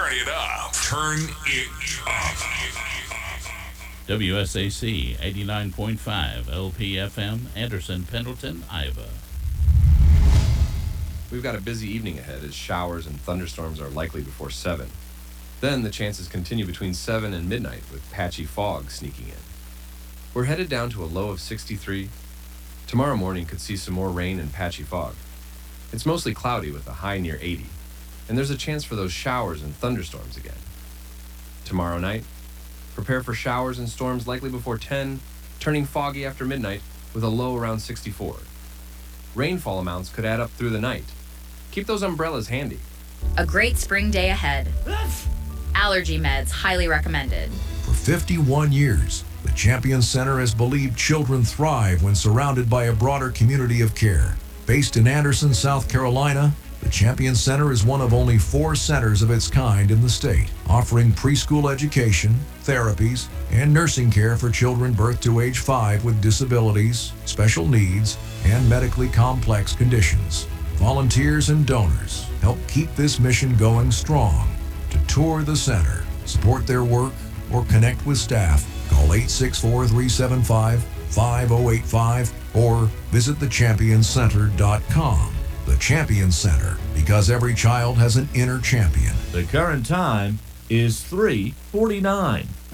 Turn it up. Turn it up. WSAC 89.5 LPFM, Anderson, Pendleton, Iowa. We've got a busy evening ahead as showers and thunderstorms are likely before 7. Then the chances continue between 7 and midnight with patchy fog sneaking in. We're headed down to a low of 63. Tomorrow morning could see some more rain and patchy fog. It's mostly cloudy with a high near 80, and there's a chance for those showers and thunderstorms again. Tomorrow night, prepare for showers and storms likely before 10, turning foggy after midnight with a low around 64. Rainfall amounts could add up through the night. Keep those umbrellas handy. A great spring day ahead. Allergy meds highly recommended. For 51 years, the Champion Center has believed children thrive when surrounded by a broader community of care. Based in Anderson, South Carolina, the Champion Center is one of only 4 centers of its kind in the state, offering preschool education, therapies, and nursing care for children birth to age 5 with disabilities, special needs, and medically complex conditions. Volunteers and donors help keep this mission going strong. To tour the center, support their work, or connect with staff, call 864-375-5085 or visit thechampioncenter.com. The Champion Center, because every child has an inner champion. The current time is 3:49.